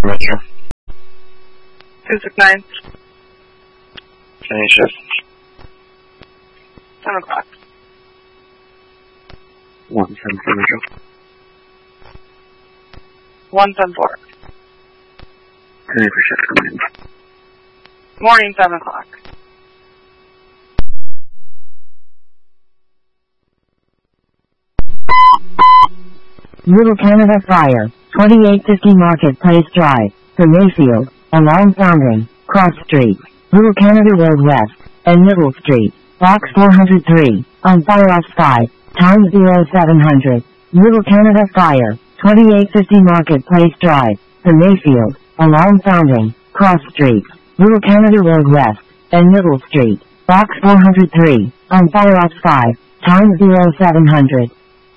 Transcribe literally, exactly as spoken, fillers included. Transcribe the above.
Metro. two six nine. Any shift? ten o'clock. one seven four Metro. one seven four. Any for shift coming in? Morning, seven o'clock. Little Canada Fire, twenty-eight fifty Marketplace Drive, from Mayfield, along Foundry, Cross Street, Little Canada Road West, and Middle Street, Box four hundred three, on fire off five, times zero seven hundred. Little Canada Fire, twenty-eight fifty Marketplace Drive, from Mayfield, along Foundry, Cross Street, Little Canada Road West, and Middle Street, Box four hundred three, on fire off five, times zero seven hundred.